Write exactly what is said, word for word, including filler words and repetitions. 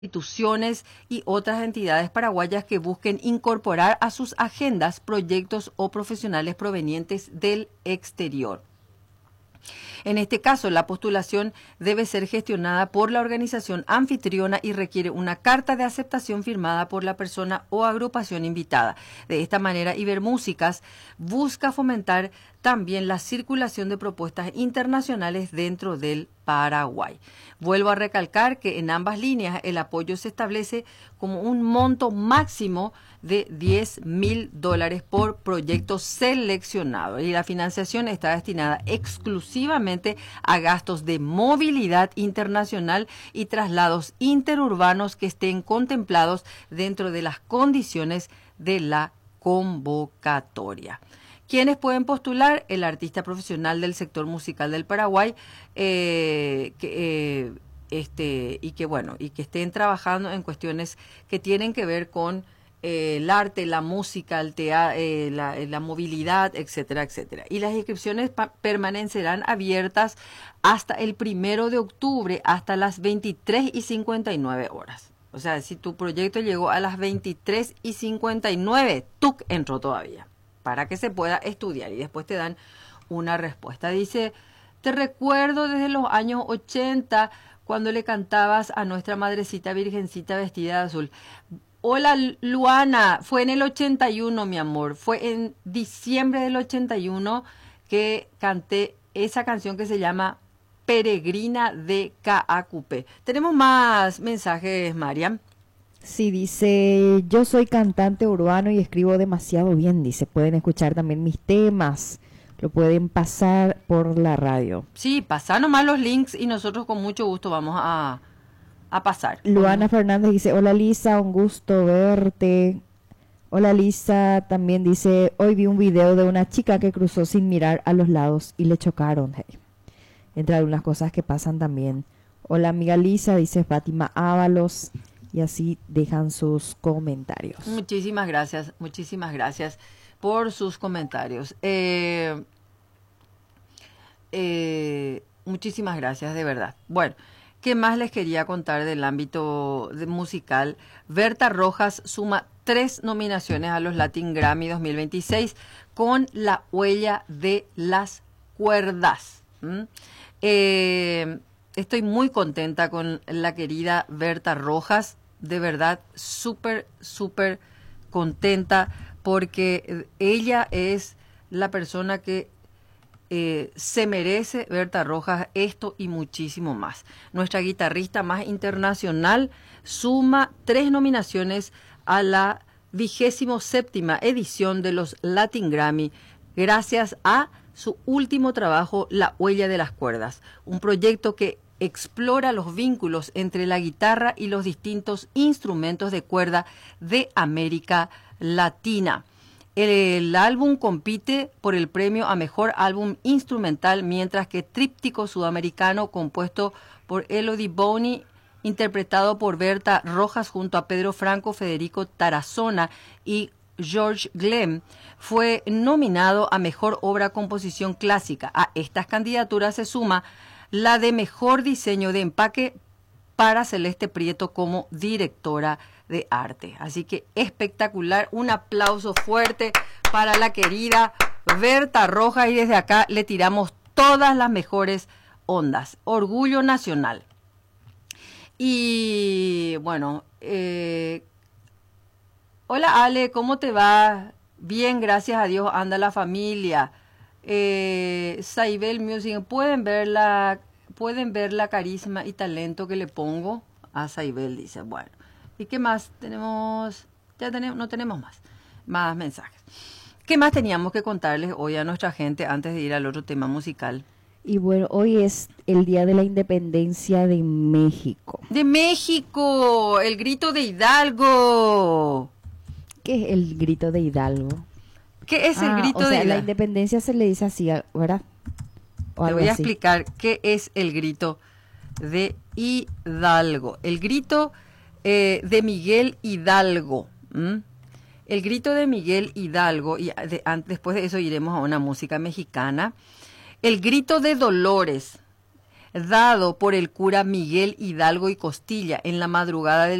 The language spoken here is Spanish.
instituciones y otras entidades paraguayas que busquen incorporar a sus agendas proyectos o profesionales provenientes del exterior. En este caso, la postulación debe ser gestionada por la organización anfitriona y requiere una carta de aceptación firmada por la persona o agrupación invitada. De esta manera, Ibermúsicas busca fomentar también la circulación de propuestas internacionales dentro del Paraguay. Vuelvo a recalcar que en ambas líneas el apoyo se establece como un monto máximo de diez mil dólares por proyecto seleccionado y la financiación está destinada exclusivamente a gastos de movilidad internacional y traslados interurbanos que estén contemplados dentro de las condiciones de la convocatoria. ¿Quiénes pueden postular? El artista profesional del sector musical del Paraguay, eh, que, eh, este, y que bueno, y que estén trabajando en cuestiones que tienen que ver con eh, el arte, la música, el tea, eh, la, la movilidad, etcétera, etcétera. Y las inscripciones permanecerán abiertas hasta el primero de octubre, hasta las veintitrés y cincuenta y nueve horas. O sea, si tu proyecto llegó a las veintitrés y cincuenta y nueve, ¡tuc! Entró todavía, para que se pueda estudiar y después te dan una respuesta. Dice, te recuerdo desde los años ochenta cuando le cantabas a nuestra madrecita virgencita vestida de azul. Hola Luana, fue en el ochenta y uno, mi amor, fue en diciembre del ochenta y uno que canté esa canción que se llama Peregrina de K A Q P. Tenemos más mensajes, Mariam. Sí, dice, yo soy cantante urbano y escribo demasiado bien, dice, pueden escuchar también mis temas, lo pueden pasar por la radio. Sí, pasa nomás los links y nosotros con mucho gusto vamos a, a pasar. Luana Fernández dice, hola Lisa, un gusto verte. Hola Lisa, también dice, hoy vi un video de una chica que cruzó sin mirar a los lados y le chocaron. Hey. Entre algunas cosas que pasan también. Hola amiga Lisa, dice Fátima Ábalos. Y así dejan sus comentarios. Muchísimas gracias, muchísimas gracias por sus comentarios. Eh, eh, muchísimas gracias, de verdad. Bueno, ¿qué más les quería contar del ámbito de musical? Berta Rojas suma tres nominaciones a los Latin Grammy dos mil veintiséis con La huella de las cuerdas. ¿Mm? Eh, estoy muy contenta con la querida Berta Rojas. De verdad, súper, súper contenta porque ella es la persona que eh, se merece, Berta Rojas, esto y muchísimo más. Nuestra guitarrista más internacional suma tres nominaciones a la vigésimo séptima edición de los Latin Grammy gracias a su último trabajo, La huella de las cuerdas, un proyecto que explora los vínculos entre la guitarra y los distintos instrumentos de cuerda de América Latina. El, el álbum compite por el premio a Mejor Álbum Instrumental, mientras que Tríptico Sudamericano, compuesto por Elodie Boni, interpretado por Berta Rojas junto a Pedro Franco, Federico Tarazona y George Glenn, fue nominado a Mejor Obra Composición Clásica. A estas candidaturas se suma la de Mejor Diseño de Empaque para Celeste Prieto como directora de arte. Así que espectacular, un aplauso fuerte para la querida Berta Rojas y desde acá le tiramos todas las mejores ondas. Orgullo nacional. Y bueno, eh, hola Ale, ¿cómo te va? Bien, gracias a Dios, anda la familia. Eh, Saibel Music, pueden ver la pueden ver la carisma y talento que le pongo a Saibel, dice. Bueno, ¿y qué más tenemos? Ya tenemos, no tenemos más más mensajes. ¿Qué más teníamos que contarles hoy a nuestra gente antes de ir al otro tema musical? Y bueno, hoy es el Día de la Independencia de México. ¡De México! ¡El grito de Hidalgo! ¿Qué es el grito de Hidalgo? ¿Qué es el ah, grito o sea, de Hidalgo? La independencia se le dice así, ¿verdad? O Te voy a así. explicar qué es el grito de Hidalgo. El grito eh, de Miguel Hidalgo. ¿Mm? El grito de Miguel Hidalgo, y de, an, después de eso iremos a una música mexicana. El grito de Dolores. dado por el cura Miguel Hidalgo y Costilla en la madrugada del